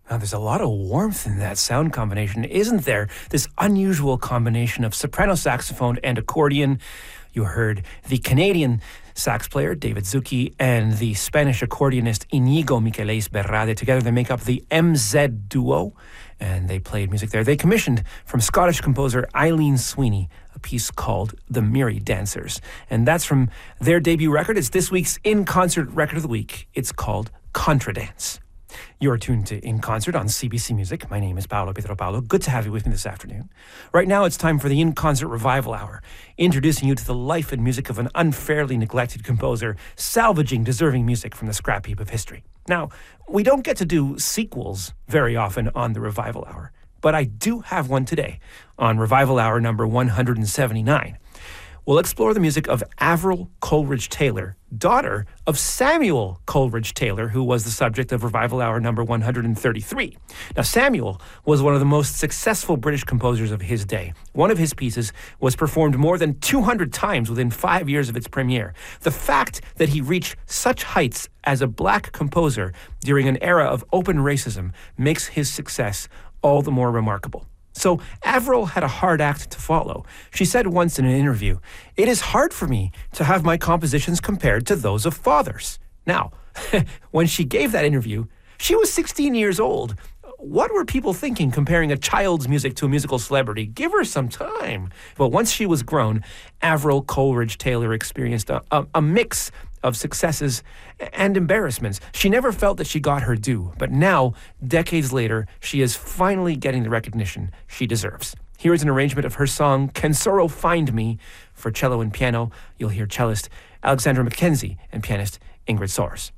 Now, there's a lot of warmth in that sound combination, isn't there? This unusual combination of soprano saxophone and accordion. You heard the Canadian sax player, David Zucchi, and the Spanish accordionist, Inigo Miqueles Berrade. Together they make up the MZ Duo, and they played music there. They commissioned from Scottish composer Eileen Sweeney a piece called The Merry Dancers. And that's from their debut record. It's this week's In Concert Record of the Week. It's called Contradance. You're tuned to In Concert on CBC Music. My name is Paolo Pietropaulo. Good to have you with me this afternoon. Right now, it's time for the In Concert Revival Hour, introducing you to the life and music of an unfairly neglected composer, salvaging deserving music from the scrap heap of history. Now, we don't get to do sequels very often on the Revival Hour, but I do have one today on Revival Hour number 179. We'll explore the music of Avril Coleridge Taylor, daughter of Samuel Coleridge Taylor, who was the subject of Revival Hour number 133. Now, Samuel was one of the most successful British composers of his day. One of his pieces was performed more than 200 times within 5 years of its premiere. The fact that he reached such heights as a black composer during an era of open racism makes his success all the more remarkable. So Avril had a hard act to follow. She said once in an interview, "It is hard for me to have my compositions compared to those of fathers." Now, when she gave that interview, she was 16 years old. What were people thinking comparing a child's music to a musical celebrity? Give her some time. But once she was grown, Avril Coleridge Taylor experienced a mix of successes and embarrassments. She never felt that she got her due, but now, decades later, she is finally getting the recognition she deserves. Here is an arrangement of her song, Can Sorrow Find Me, for cello and piano. You'll hear cellist Alexandra Mackenzie and pianist Ingrid Soares.